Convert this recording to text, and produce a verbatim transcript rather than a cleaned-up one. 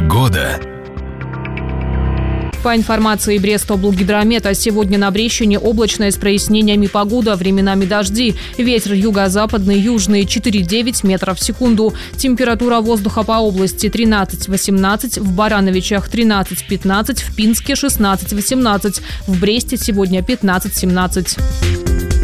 Погода. По информации Брестоблгидромета, сегодня на Брещине облачная с прояснениями погода, временами дожди. Ветер юго-западный, южный четыре-девять метров в секунду. Температура воздуха по области тринадцать-восемнадцать, в Барановичах тринадцать-пятнадцать, в Пинске шестнадцать-восемнадцать, в Бресте сегодня пятнадцать-семнадцать.